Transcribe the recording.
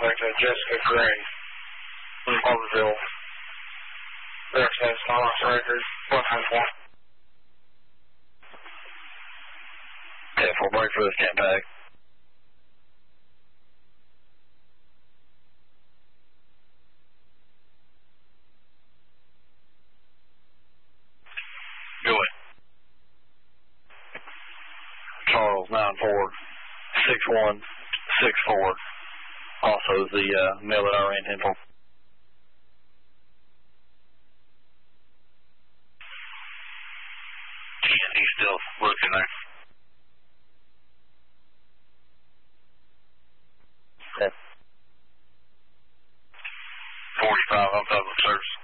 contact Jessica Gray from Harborville. Access Thomas Record, 191. Okay, full break for this camp pack. Go ahead. Charles 946164. Also the male that I ran him for. And he's still looking there. Okay. 45 on public service.